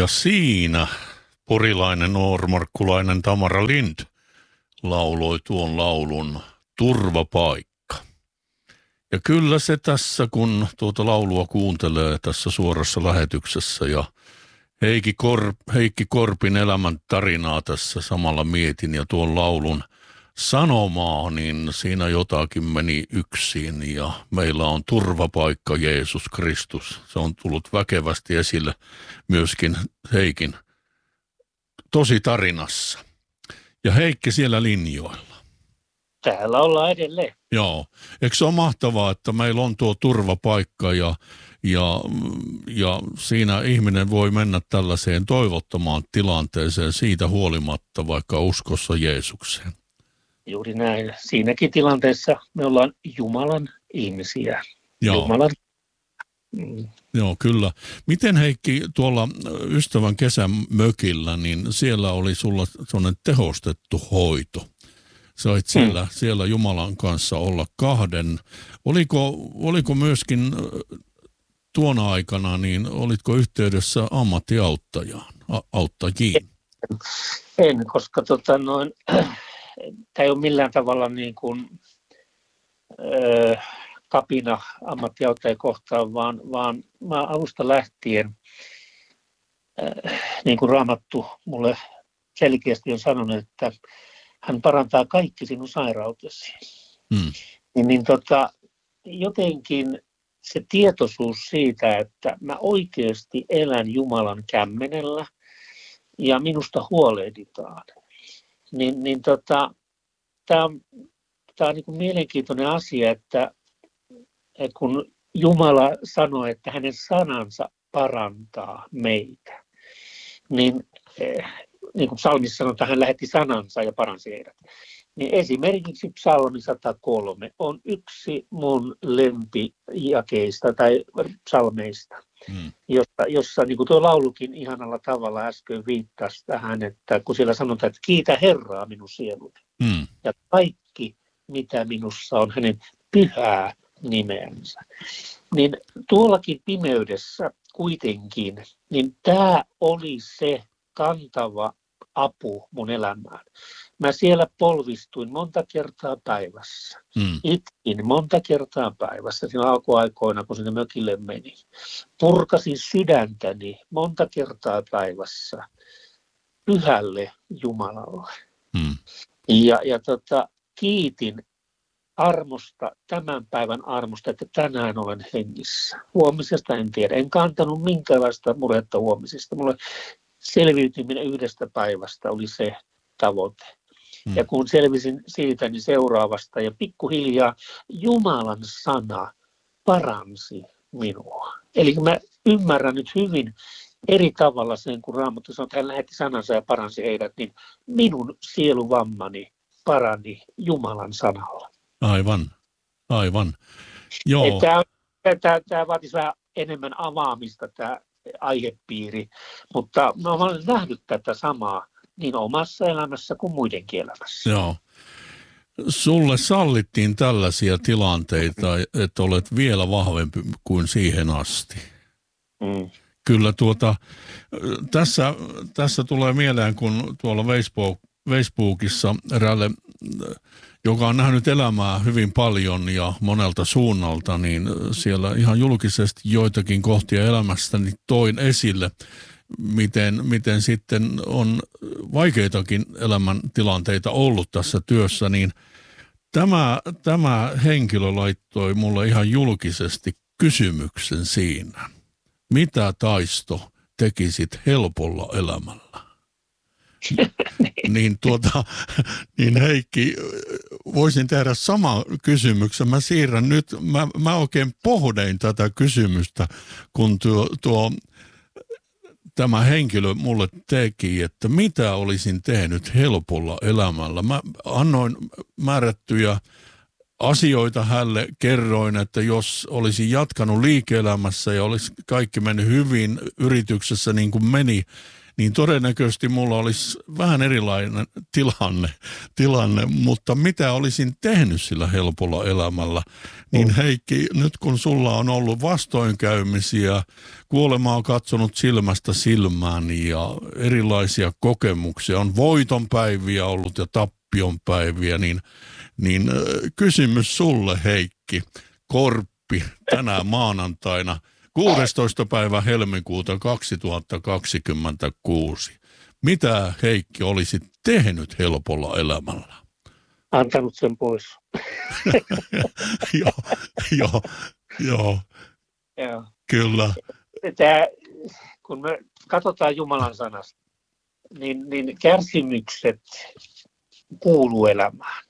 Ja siinä porilainen noormarkkulainen Tamara Lind lauloi tuon laulun Turvapaikka. Ja kyllä se tässä, kun tuota laulua kuuntelee tässä suorassa lähetyksessä ja Heikki Korpin elämän tarinaa tässä samalla mietin ja tuon laulun sanomaa, niin siinä jotakin meni yksin ja meillä on turvapaikka Jeesus Kristus. Se on tullut väkevästi esille myöskin Heikin tosi tarinassa. Ja Heikki siellä linjoilla. Täällä ollaan edelleen. Joo. Eikö se ole mahtavaa, että meillä on tuo turvapaikka ja siinä ihminen voi mennä tällaiseen toivottomaan tilanteeseen siitä huolimatta vaikka uskossa Jeesukseen. Juuri näin. Siinäkin tilanteessa me ollaan Jumalan ihmisiä. Joo. Jumalan. Joo, kyllä. Miten Heikki tuolla ystävän kesän mökillä, niin siellä oli sulla sellainen tehostettu hoito. Sait siellä Jumalan kanssa olla kahden. Oliko myöskin tuona aikana, niin olitko yhteydessä auttajiin? En, koska tämä ei ole millään tavalla niin kuin kapina ammattiauttajia kohtaan, vaan mä alusta lähtien, niin kuin Raamattu mulle selkeästi on sanonut, että hän parantaa kaikki sinun sairautesi. Jotenkin se tietoisuus siitä, että mä oikeasti elän Jumalan kämmenellä ja minusta huolehditaan, tämä on niin kuin mielenkiintoinen asia, että kun Jumala sanoo, että hänen sanansa parantaa meitä, niin kuin psalmissa sanotaan, hän lähetti sanansa ja paransi heidät. Niin esimerkiksi psalmi 103 on yksi mun lempijakeista tai psalmeista, jossa niin kuin tuo laulukin ihanalla tavalla äsken viittasi tähän, että kun siellä sanotaan, että kiitä Herraa minun sieluni. Ja kaikki, mitä minussa on, hänen pyhää nimeänsä. Niin tuollakin pimeydessä kuitenkin, niin tämä oli se kantava apu mun elämään. Mä siellä polvistuin monta kertaa päivässä. Itkin monta kertaa päivässä siinä alkuaikoina, kun sinne mökille meni. Purkasin sydäntäni monta kertaa päivässä pyhälle Jumalalle. Ja kiitin armosta, tämän päivän armosta, että tänään olen hengissä. Huomisesta en tiedä. En kantanut minkäänlaista murhetta huomisesta. Mulle selviytyminen yhdestä päivästä oli se tavoite. Ja kun selvisin siitä, niin seuraavasta ja pikkuhiljaa Jumalan sana paransi minua. Eli mä ymmärrän nyt hyvin eri tavalla sen, kun Raamattu sanoo, että hän lähetti sanansa ja paransi heidät, niin minun sieluvammani parani Jumalan sanalla. Aivan. Joo. Tämä vaatisi vähän enemmän avaamista, tämä aihepiiri, mutta mä olen nähnyt tätä samaa niin omassa elämässä kuin muidenkin elämässä. Joo. Sulle sallittiin tällaisia tilanteita, että olet vielä vahvempi kuin siihen asti. Kyllä tässä tulee mieleen, kun tuolla Facebookissa eräälle, joka on nähnyt elämää hyvin paljon ja monelta suunnalta, niin siellä ihan julkisesti joitakin kohtia elämästäni toin esille, miten sitten on vaikeitakin elämäntilanteita ollut tässä työssä, niin tämä henkilö laittoi mulle ihan julkisesti kysymyksen siinä. Mitä Taisto tekisit helpolla elämällä? Niin Heikki, voisin tehdä saman kysymyksen. Mä siirrän nyt, mä oikein pohdein tätä kysymystä, kun tämä henkilö mulle teki, että mitä olisin tehnyt helpolla elämällä. Mä annoin määrättyjä asioita hänelle, kerroin, että jos olisi jatkanut liike-elämässä ja olisi kaikki mennyt hyvin yrityksessä niin kuin meni, niin todennäköisesti mulla olisi vähän erilainen tilanne, mutta mitä olisin tehnyt sillä helpolla elämällä, niin Heikki, nyt kun sulla on ollut vastoinkäymisiä, kuolema on katsonut silmästä silmään ja erilaisia kokemuksia, on voitonpäiviä ollut ja tappionpäiviä, niin kysymys sulle, Heikki Korppi, tänä maanantaina 16. päivä helmikuuta 2026. Mitä, Heikki, olisit tehnyt helpolla elämällä? Antanut sen pois. Joo, kyllä. Kun me katsotaan Jumalan sanasta, niin kärsimykset kuuluu elämään.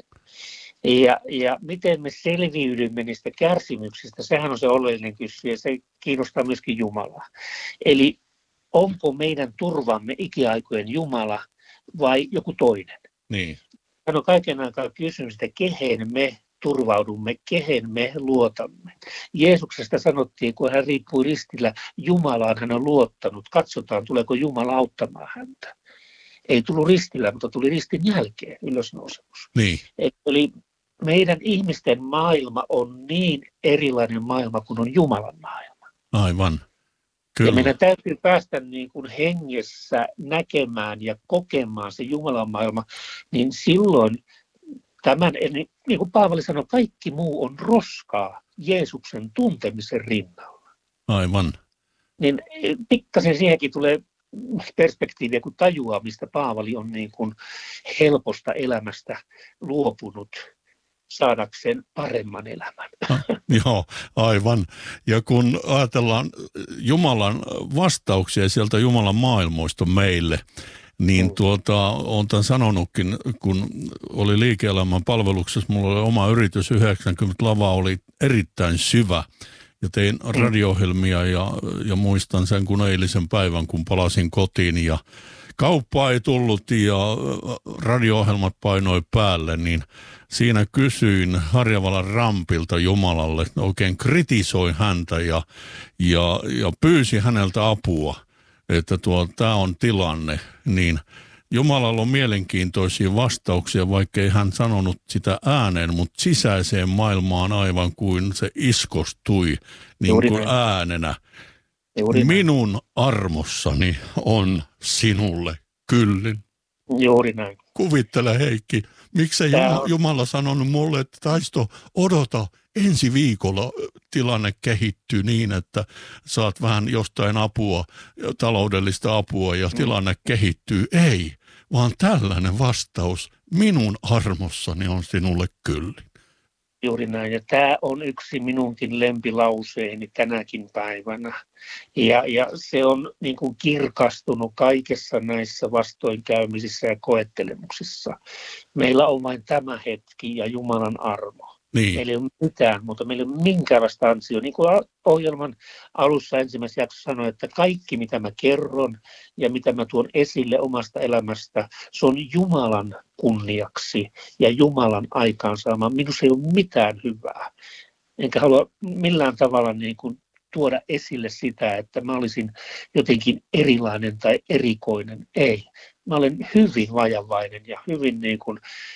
Ja miten me selviydymme niistä kärsimyksistä, sehän on se oleellinen kysymys ja se kiinnostaa myöskin Jumalaa. Eli onko meidän turvamme ikiaikojen Jumala vai joku toinen? Niin. Hän on kaiken aikaa kysymys, että kehen me turvaudumme, kehen me luotamme. Jeesuksesta sanottiin, kun hän riippui ristillä, Jumalaan hän on luottanut. Katsotaan, tuleeko Jumala auttamaan häntä. Ei tullut ristillä, mutta tuli ristin jälkeen ylösnousemus. Niin. Eli meidän ihmisten maailma on niin erilainen maailma kuin on Jumalan maailma. Aivan. Kyllä. Ja meidän täytyy päästä niin kuin hengessä näkemään ja kokemaan se Jumalan maailma, niin silloin tämän, niin kuin Paavali sanoi, kaikki muu on roskaa Jeesuksen tuntemisen rinnalla. Aivan. Niin pikkasen siihenkin tulee perspektiiviä, kun tajuaa, mistä Paavali on niin kuin helposta elämästä luopunut saadakseen paremman elämän. Joo, aivan. Ja kun ajatellaan Jumalan vastauksia sieltä Jumalan maailmoista meille, niin olen tämän sanonutkin, kun oli liike-elämän palveluksessa, mulla oli oma yritys, 90 lava oli erittäin syvä. Ja tein radio-ohjelmia ja muistan sen kun eilisen päivän, kun palasin kotiin ja kauppaa ei tullut ja radio-ohjelmat painoi päälle, niin siinä kysyin Harjavalan Rampilta Jumalalle, oikein kritisoin häntä ja pyysin häneltä apua, että tämä on tilanne, niin Jumalalla on mielenkiintoisia vastauksia, vaikkei hän sanonut sitä ääneen, mutta sisäiseen maailmaan aivan kuin se iskostui niin kuin äänenä. Minun armossani on sinulle kyllin. Juuri näin. Kuvittele, Heikki, miksei Jumala sanonut mulle, että Taisto, odota, ensi viikolla tilanne kehittyy niin, että saat vähän jostain apua, taloudellista apua ja tilanne kehittyy. Ei, vaan tällainen vastaus, minun armossani on sinulle kyllin. Juuri näin, ja tämä on yksi minunkin lempilauseeni tänäkin päivänä. Ja se on niin kuin kirkastunut kaikessa näissä vastoinkäymisissä ja koettelemuksissa. Meillä on vain tämä hetki ja Jumalan armo. Niin. Meillä ei ole mitään, mutta meillä ei ole minkäänlaista ansioa. Niin kuin ohjelman alussa ensimmäisessä jaksossa sanoin, että kaikki mitä mä kerron ja mitä mä tuon esille omasta elämästä, se on Jumalan kunniaksi ja Jumalan aikaansaama. Minussa ei ole mitään hyvää. Enkä halua millään tavalla niin kuin tuoda esille sitä, että mä olisin jotenkin erilainen tai erikoinen. Ei. Mä olen hyvin vajavainen ja hyvin niin kuin,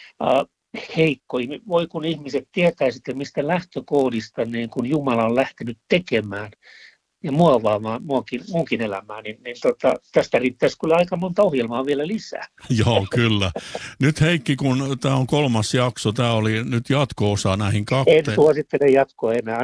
heikko. Voi kun ihmiset tietäisitte, mistä lähtökoodista niin kun Jumala on lähtenyt tekemään ja muovaamaan munkin elämää, niin tästä riittäisi kyllä aika monta ohjelmaa vielä lisää. Joo, kyllä. Nyt Heikki, kun tämä on 3. jakso, tämä oli nyt jatko-osa näihin kahteen. En suosittele jatkoa enää.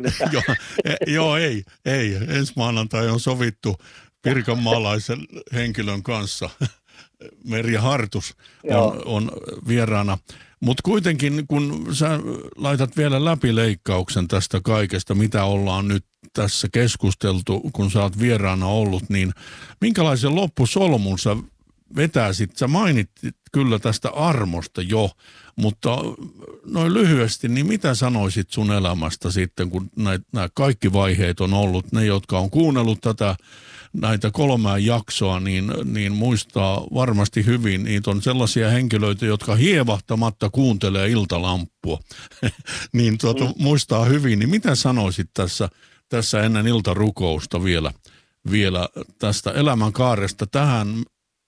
Joo, ei. Ensi maanantai on sovittu pirkanmaalaisen henkilön kanssa. Merja Hartus on vieraana. Mutta kuitenkin, kun sä laitat vielä läpileikkauksen tästä kaikesta, mitä ollaan nyt tässä keskusteltu, kun sä oot vieraana ollut, niin minkälaisen loppusolmun sä vetäisit? Sä mainittit kyllä tästä armosta jo, mutta noin lyhyesti, niin mitä sanoisit sun elämästä sitten, kun nämä kaikki vaiheet on ollut? Ne, jotka on kuunnellut näitä 3 jaksoa, niin muistaa varmasti hyvin. Niitä on sellaisia henkilöitä, jotka hievahtamatta kuuntelee iltalamppua. Niin muistaa hyvin. Niin mitä sanoisit tässä ennen iltarukousta vielä tästä elämänkaaresta tähän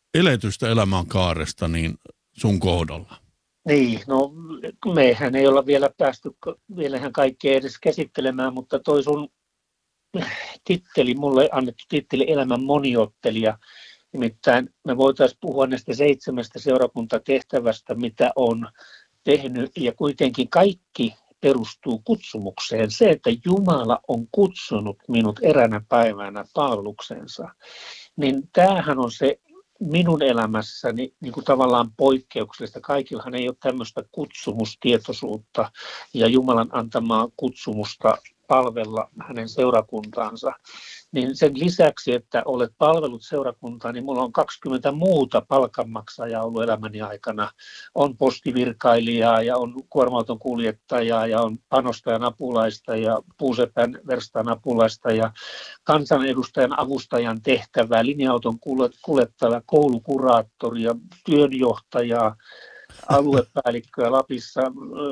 eletystä elämänkaaresta niin sun kohdalla? Niin, no mehän ei olla vielä päästy vielähän kaikkea edes käsittelemään, mutta toi sun titteli, mulle annettu titteli elämän moniottelija, nimittäin me voitaisiin puhua näistä 7 seurakuntatehtävästä, mitä on tehnyt, ja kuitenkin kaikki perustuu kutsumukseen. Se, että Jumala on kutsunut minut eräänä päivänä palveluksensa, niin tämähän on se minun elämässäni niin kuin tavallaan poikkeuksellista. Kaikillahan ei ole tämmöistä kutsumustietoisuutta ja Jumalan antamaa kutsumusta palvella hänen seurakuntaansa. Niin sen lisäksi, että olet palvellut seurakuntaa, niin minulla on 20 muuta palkanmaksajaa ollut elämäni aikana. On postivirkailijaa ja on kuorma-auton kuljettajaa ja on panostajan apulaista ja puusepän verstaan apulaista ja kansanedustajan avustajan tehtävää, linja-auton kuljettaja, koulukuraattoria, työnjohtajaa, aluepäällikköä Lapissa,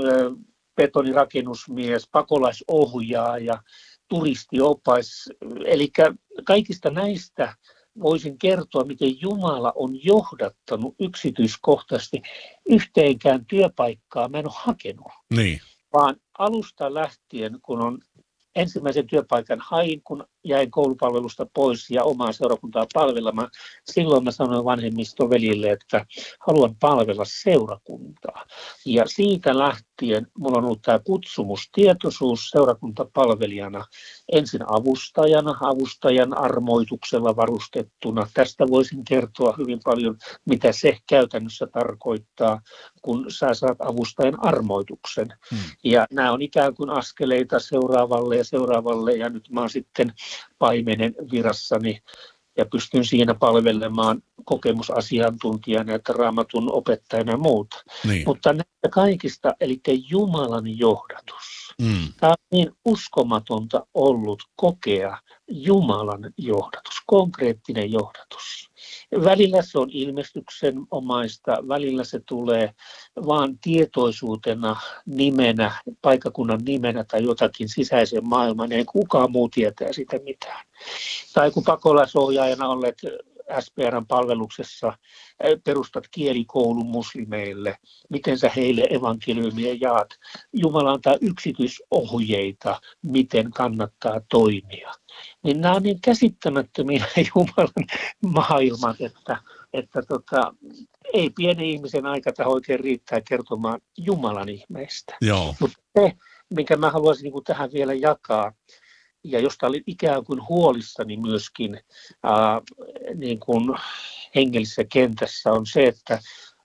betonirakennusmies, pakolaisohjaaja, turistiopais. Eli kaikista näistä voisin kertoa, miten Jumala on johdattanut yksityiskohtaisesti. Yhteenkään työpaikkaa mä en ole hakenut, vaan alusta lähtien, kun on ensimmäisen työpaikan hain, kun jäin koulupalvelusta pois ja omaa seurakuntaa palvelemaan. Silloin mä sanoin vanhemmistovelille, että haluan palvella seurakuntaa. Ja siitä lähtien mulla on ollut tämä kutsumustietoisuus seurakuntapalvelijana. Ensin avustajana, avustajan armoituksella varustettuna. Tästä voisin kertoa hyvin paljon, mitä se käytännössä tarkoittaa, kun sä saat avustajan armoituksen. Ja nämä on ikään kuin askeleita seuraavalle ja nyt mä oon sitten paimenen virassani ja pystyn siinä palvelemaan kokemusasiantuntijana ja Raamatun opettajana ja muuta. Niin. Mutta näistä kaikista, eli Jumalan johdatus. Tämä on niin uskomatonta ollut kokea Jumalan johdatus, konkreettinen johdatus. Välillä se on ilmestyksenomaista, välillä se tulee vaan tietoisuutena, nimenä, paikkakunnan nimenä tai jotakin sisäisen maailman, ei kukaan muu tietää sitä mitään. Tai kun pakolaisohjaajana olet SPR:n palveluksessa, perustat kielikoulun muslimeille, miten sä heille evankeliumia jaat. Jumala antaa yksityisohjeita, miten kannattaa toimia. Niin nämä on niin käsittämättömiä Jumalan maailmat, että ei pienen ihmisen aikata oikein riittää kertomaan Jumalan ihmeistä. Mutta se, minkä mä haluaisin niin kuin tähän vielä jakaa, ja josta olin ikään kuin huolissani myöskin niin kuin hengellisessä kentässä, on se, että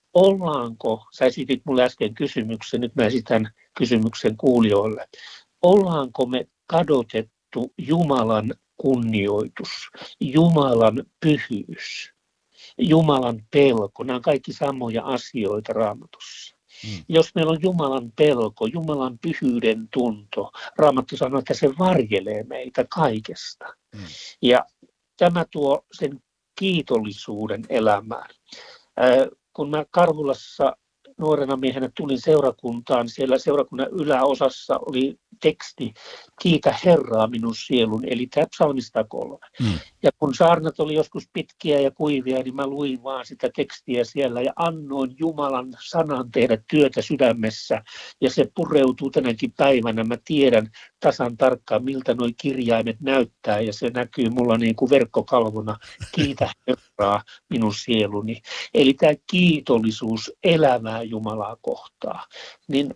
sä esitit mulle äsken kysymyksen, nyt mä esitän kysymyksen kuulijoille. Ollaanko me kadotettu Jumalan kunnioitus, Jumalan pyhyys, Jumalan pelko? Nämä on kaikki samoja asioita Raamatussa. Jos meillä on Jumalan pelko, Jumalan pyhyyden tunto, Raamattu sanoo, että se varjelee meitä kaikesta. Ja tämä tuo sen kiitollisuuden elämään. Kun mä Karhulassa nuorena miehenä tulin seurakuntaan, siellä seurakunnan yläosassa oli teksti "Kiitä Herraa minun sielun", eli tämä psalmista 3. Ja kun saarnat oli joskus pitkiä ja kuivia, niin mä luin vaan sitä tekstiä siellä ja annoin Jumalan sanan tehdä työtä sydämessä. Ja se pureutuu tänäkin päivänä. Mä tiedän tasan tarkkaan, miltä nuo kirjaimet näyttää, ja se näkyy mulla niin kuin verkkokalvona. Kiitä Herraa minun sieluni. Eli tämä kiitollisuus elävää Jumalaa kohtaan. Niin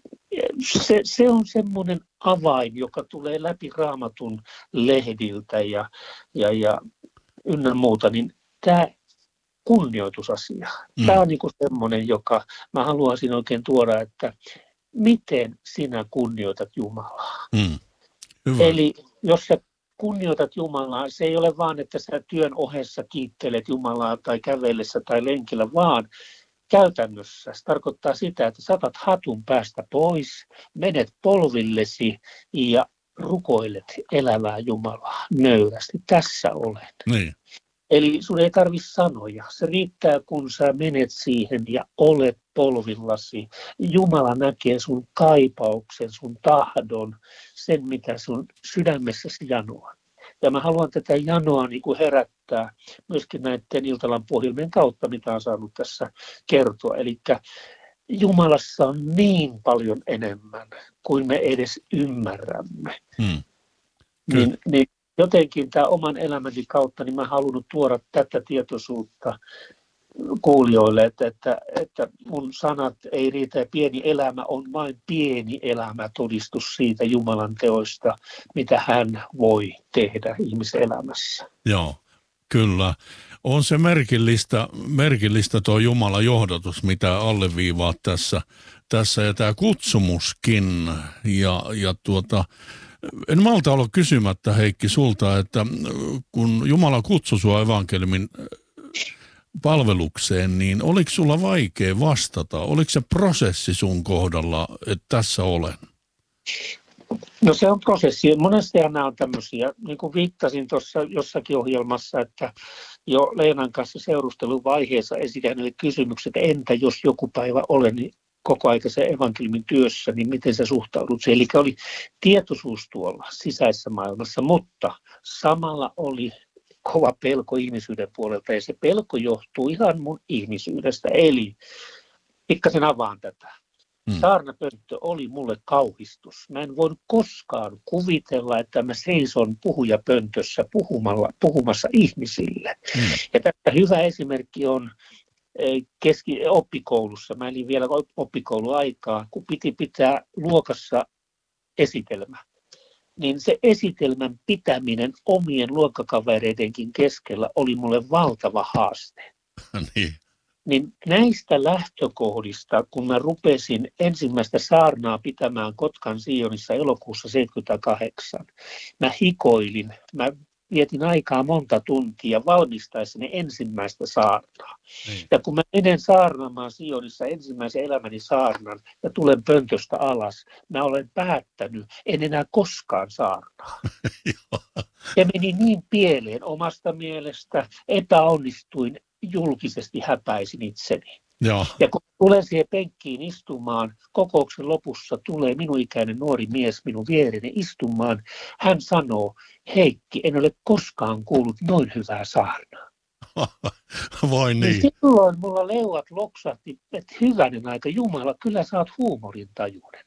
se on semmoinen avain, joka tulee läpi Raamatun lehdiltä ja ynnä muuta, niin tämä kunnioitusasia, tämä on niinku semmoinen, joka mä haluaisin oikein tuoda, että miten sinä kunnioitat Jumalaa. Hyvä. Eli jos sä kunnioitat Jumalaa, se ei ole vaan, että sä työn ohessa kiittelet Jumalaa tai kävellessä tai lenkillä, vaan käytännössä se tarkoittaa sitä, että saatat hatun päästä pois, menet polvillesi ja rukoilet elävää Jumalaa nöyrästi. Tässä olen. Niin. Eli sun ei tarvitse sanoja. Se riittää, kun sä menet siihen ja olet polvillasi. Jumala näkee sun kaipauksen, sun tahdon, sen mitä sun sydämessäsi janoaa. Ja mä haluan tätä janoa niin kuin herättää myöskin näiden iltalampuohjelmien kautta, mitä on saanut tässä kertoa. Eli Jumalassa on niin paljon enemmän kuin me edes ymmärrämme. Niin jotenkin tämä oman elämäni kautta niin mä halunnut tuoda tätä tietoisuutta kuulijoille, että mun sanat ei riitä ja pieni elämä on vain pieni elämä todistus siitä Jumalan teoista, mitä hän voi tehdä ihmiselämässä. Joo, kyllä. On se merkillistä tuo Jumalan johdatus, mitä alleviivaat tässä ja tämä kutsumuskin. En malta olla kysymättä, Heikki, sulta, että kun Jumala kutsui sua evankeliumin palvelukseen, niin oliko sulla vaikea vastata? Oliko se prosessi sun kohdalla, että tässä olen? No se on prosessi. Monesti nämä on tämmöisiä, niin kuin viittasin tuossa jossakin ohjelmassa, että jo Leenan kanssa seurusteluvaiheessa esitän hänelle kysymykset, että entä jos joku päivä olen koko ajan se evankeliumin työssä, niin miten sä suhtaudut siihen? Eli oli tietoisuus tuolla sisäisessä maailmassa, mutta samalla oli kova pelko ihmisyyden puolelta, ja se pelko johtuu ihan mun ihmisyydestä. Eli pikkasen avaan tätä. Saarnapönttö oli mulle kauhistus. Mä en voinut koskaan kuvitella, että mä seison puhujapöntössä puhumassa ihmisille. Ja tästä hyvä esimerkki on oppikoulussa. Mä elin vielä oppikouluaikaa, kun piti pitää luokassa esitelmä. Niin se esitelmän pitäminen omien luokkakavereidenkin keskellä oli mulle valtava haaste. Niin näistä lähtökohdista, kun mä rupesin ensimmäistä saarnaa pitämään Kotkan Sionissa elokuussa 1978, mä hikoilin, mä vietin aikaa monta tuntia valmistaessani ensimmäistä saarnaa. Ja kun mä menen saarnaamaan Sionissa ensimmäisen elämäni saarnan ja tulen pöntöstä alas, mä olen päättänyt, en enää koskaan saarnaa. Ja meni niin pieleen omasta mielestä, epäonnistuin, julkisesti häpäisin itseni. Ja kun tulen siihen penkkiin istumaan, kokouksen lopussa tulee minun ikäinen nuori mies minun viereeni istumaan. Hän sanoo, Heikki, en ole koskaan kuullut noin hyvää saarnaa. Vai niin? Ja silloin mulla leuat loksahti, että hyvänen aika, Jumala, kyllä sä oot huumorintajuinen.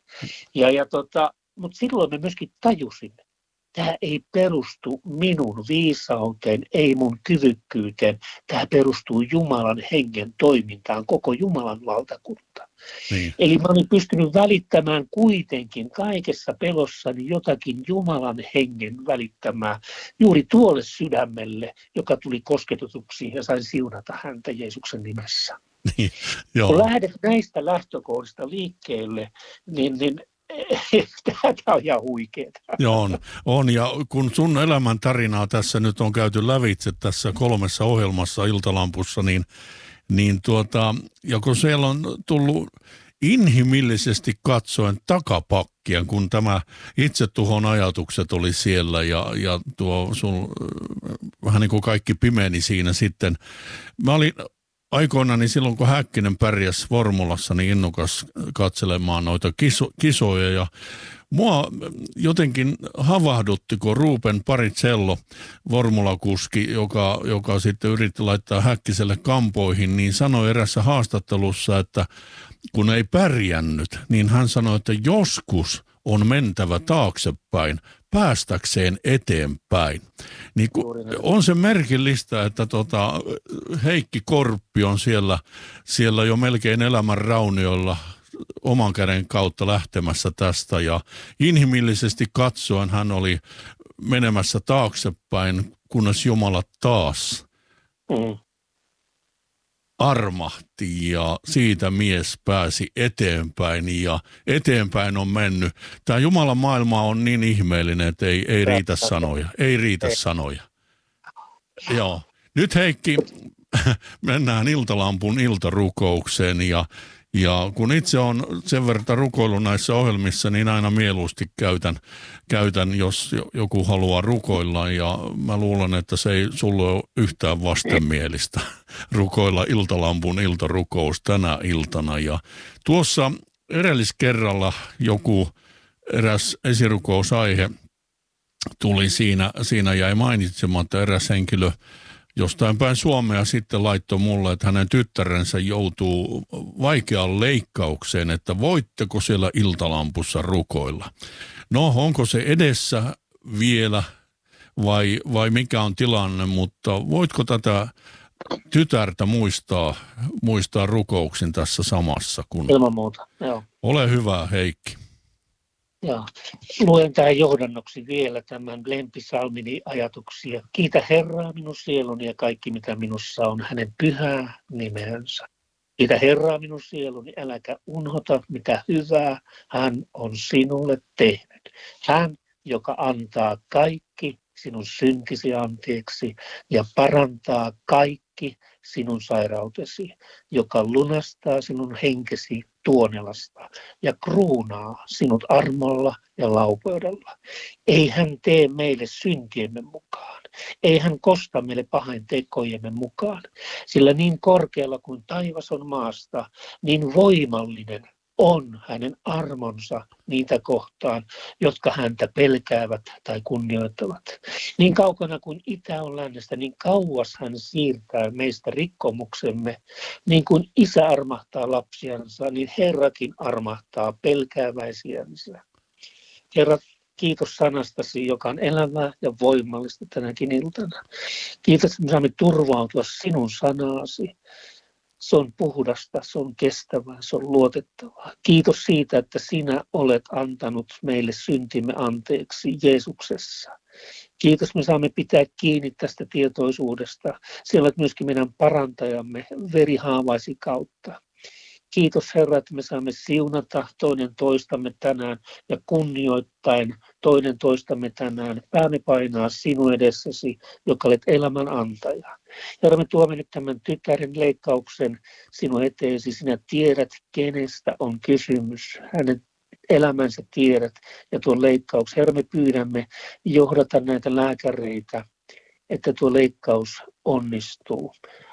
Mutta silloin mä myöskin tajusin, tämä ei perustu minun viisauteen, ei mun kyvykkyyteen. Tämä perustuu Jumalan hengen toimintaan, koko Jumalan valtakunta. Niin. Eli mä olin pystynyt välittämään kuitenkin kaikessa pelossani jotakin Jumalan hengen välittämää juuri tuolle sydämelle, joka tuli kosketetuksi ja sain siunata häntä Jeesuksen nimessä. Niin, kun lähdet näistä lähtökohdista liikkeelle, niin tämä on ihan huikeeta. Joo, on. Ja kun sun elämän tarinaa tässä nyt on käyty lävitse tässä 3 ohjelmassa Iltalampussa, ja kun siellä on tullut inhimillisesti katsoen takapakkia, kun tämä itsetuhon ajatukset oli siellä ja tuo sun vähän niin kuin kaikki pimeni siinä sitten. Mä olin aikoinaan silloin, kun Häkkinen pärjäsi Formulassa, niin innokas katselemaan noita kisoja ja mua jotenkin havahdutti, kun Ruben Paricello, formulakuski, joka sitten yritti laittaa Häkkiselle kampoihin, niin sanoi erässä haastattelussa, että kun ei pärjännyt, niin hän sanoi, että joskus on mentävä taaksepäin päästäkseen eteenpäin. Niin on se merkillistä, että Heikki Korppi on siellä jo melkein elämän raunioilla oman käden kautta lähtemässä tästä ja inhimillisesti katsoen hän oli menemässä taaksepäin, kunnes Jumala taas armahti ja siitä mies pääsi eteenpäin ja eteenpäin on mennyt. Tämä Jumalan maailma on niin ihmeellinen, että ei riitä sanoja. Ei riitä sanoja. Joo. Nyt Heikki, mennään Iltalampun iltarukoukseen ja kun itse on sen verran rukoillut näissä ohjelmissa, niin aina mieluusti käytän, jos joku haluaa rukoilla. Ja mä luulen, että se ei sulle ole yhtään vastenmielistä rukoilla Iltalampun iltarukous tänä iltana. Ja tuossa edelliskerralla eräs esirukousaihe tuli siinä jäi mainitsematta eräs henkilö jostain päin Suomea sitten laittoi mulle, että hänen tyttärensä joutuu vaikeaan leikkaukseen, että voitteko siellä Iltalampussa rukoilla. No, onko se edessä vielä vai mikä on tilanne, mutta voitko tätä tytärtä muistaa rukouksin tässä samassa? Ilman muuta, joo. Ole hyvä, Heikki. Joo. Luen tähän johdannoksi vielä tämän lempisalmini ajatuksia. Kiitä Herraa minun sieluni ja kaikki mitä minussa on hänen pyhää nimensä. Kiitä Herraa minun sieluni, äläkä unohta mitä hyvää hän on sinulle tehnyt. Hän, joka antaa kaikki sinun syntisi anteeksi ja parantaa kaikki sinun sairautesi, joka lunastaa sinun henkesi tuonelasta ja kruunaa sinut armolla ja laupeudella. Ei hän tee meille syntiemme mukaan, ei hän kosta meille pahain tekojemme mukaan, sillä niin korkealla kuin taivas on maasta, niin voimallinen on hänen armonsa niitä kohtaan, jotka häntä pelkäävät tai kunnioittavat. Niin kaukana kuin itä on lännestä, niin kauas hän siirtää meistä rikkomuksemme. Niin kuin isä armahtaa lapsiansa, niin Herrakin armahtaa pelkääväisiänsä. Herra, kiitos sanastasi, joka on elävää ja voimallista tänäkin iltana. Kiitos, että me saamme turvautua sinun sanaasi. Se on puhdasta, se on kestävää, se on luotettavaa. Kiitos siitä, että sinä olet antanut meille syntimme anteeksi Jeesuksessa. Kiitos, me saamme pitää kiinni tästä tietoisuudesta. Siellä olet myöskin meidän parantajamme verihaavaisi kautta. Kiitos Herra, että me saamme siunata toinen toistamme tänään ja kunnioittain toinen toistamme tänään. Päämme painaa sinun edessäsi, joka olet elämän antaja. Herra, me tuomme nyt tämän tyttären leikkauksen sinun eteesi. Sinä tiedät, kenestä on kysymys. Hänen elämänsä tiedät ja tuon leikkauksen. Herra, me pyydämme johdata näitä lääkäreitä, että tuo leikkaus onnistuu.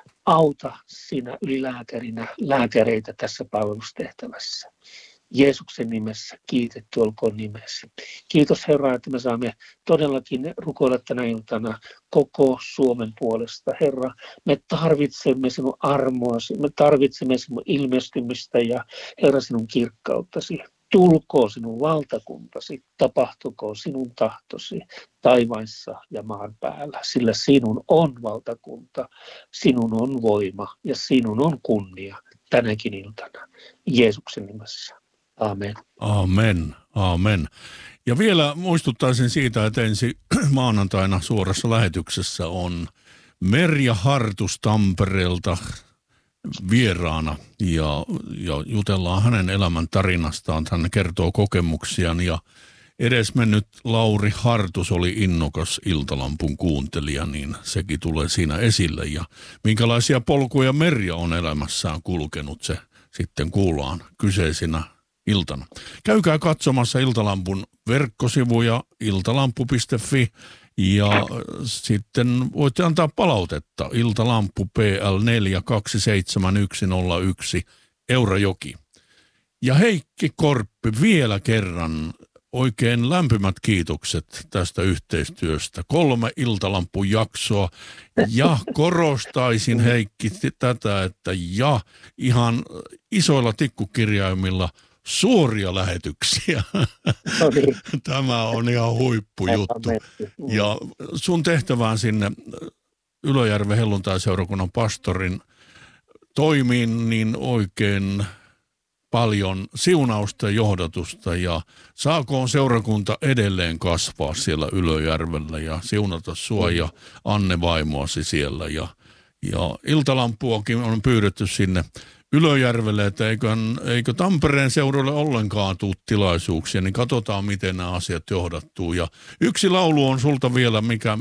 Auta sinä ylilääkärinä lääkäreitä tässä palvelustehtävässä. Jeesuksen nimessä kiitetty olkoon nimesi. Kiitos Herra, että me saamme todellakin rukoilla tänä iltana koko Suomen puolesta. Herra, me tarvitsemme sinun armoasi, me tarvitsemme sinun ilmestymistä ja Herra sinun kirkkauttasi. Tulkoon sinun valtakuntasi, tapahtukoon sinun tahtosi taivaissa ja maan päällä, sillä sinun on valtakunta, sinun on voima ja sinun on kunnia tänäkin iltana. Jeesuksen nimessä. Amen. Amen. Amen. Ja vielä muistuttaisin siitä, että ensi maanantaina suorassa lähetyksessä on Merja Hartus Tampereelta vieraana ja jutellaan hänen elämän tarinastaan. Hän kertoo kokemuksiaan ja edesmennyt Lauri Hartus oli innokas Iltalampun kuuntelija, niin sekin tulee siinä esille. Ja minkälaisia polkuja Merja on elämässään kulkenut, se sitten kuullaan kyseisinä iltana. Käykää katsomassa Iltalampun verkkosivuja iltalampu.fi ja sitten voitte antaa palautetta Iltalampu PL4 27101 Eurajoki. Ja Heikki Korppi vielä kerran oikein lämpimät kiitokset tästä yhteistyöstä. 3 Iltalampun jaksoa ja korostaisin Heikki tätä, että ihan isoilla tikkukirjaimilla suoria lähetyksiä. No niin. Tämä on ihan huippujuttu. Ja sun tehtävään sinne Ylöjärven helluntaiseurakunnan pastorin toimiin niin oikein paljon siunausta ja johdatusta ja saakoon seurakunta edelleen kasvaa siellä Ylöjärvellä ja siunata sua ja Anne vaimoasi siellä ja Iltalampuakin on pyydetty sinne Ylöjärvelle, että eikö Tampereen seudulle ollenkaan tule tilaisuuksia, niin katsotaan, miten nämä asiat johdattuu. Ja yksi laulu on sulta vielä,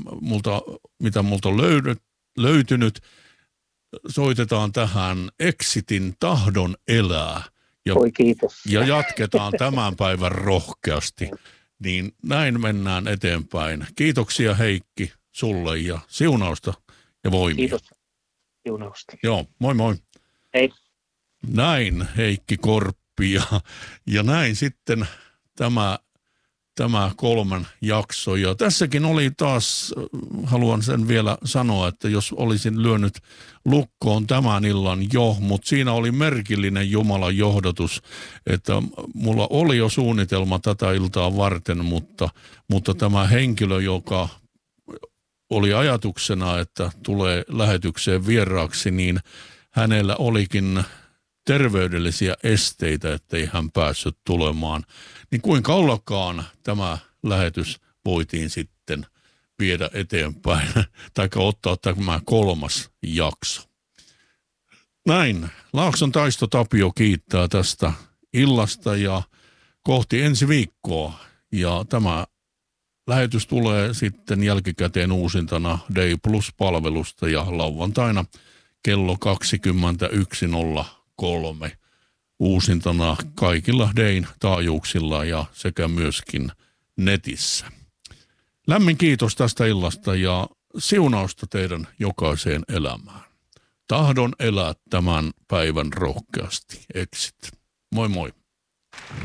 mitä multa on löytynyt. Soitetaan tähän Exitin Tahdon elää. Oi, kiitos. Ja jatketaan tämän päivän rohkeasti. Niin näin mennään eteenpäin. Kiitoksia Heikki sulle ja siunausta ja voimia. Kiitos. Siunausta. Joo, moi moi. Hei. Näin Heikki Korppi ja näin sitten tämä tämä 3 jakso. Ja tässäkin oli taas, haluan sen vielä sanoa, että jos olisin lyönyt lukkoon tämän illan jo, mutta siinä oli merkillinen Jumalan johdatus, että mulla oli jo suunnitelma tätä iltaa varten, mutta tämä henkilö, joka oli ajatuksena, että tulee lähetykseen vieraaksi, niin hänellä olikin terveydellisiä esteitä, ettei hän päässyt tulemaan. Niin kuinka ollakaan tämä lähetys voitiin sitten viedä eteenpäin, tai ottaa tämä 3. jakso. Näin, Laakson Taisto Tapio kiittää tästä illasta ja kohti ensi viikkoa. Ja tämä lähetys tulee sitten jälkikäteen uusintana Day Plus-palvelusta ja lauantaina kello 21.03 uusintana kaikilla Dayn taajuuksilla ja sekä myöskin netissä. Lämmin kiitos tästä illasta ja siunausta teidän jokaiseen elämään. Tahdon elää tämän päivän rohkeasti. Exit. Moi moi.